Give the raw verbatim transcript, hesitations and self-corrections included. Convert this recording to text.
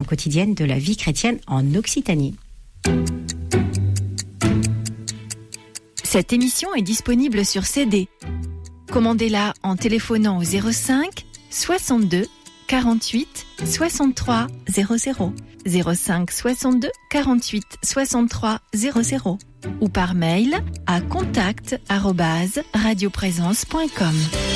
quotidienne de la vie chrétienne en Occitanie. Cette émission est disponible sur C D. Commandez-la en téléphonant au zéro cinq soixante-deux quarante-huit soixante-trois zéro zéro, zéro cinq soixante-deux quarante-huit soixante-trois zéro zéro ou par mail à contact arobase radioprésence point com.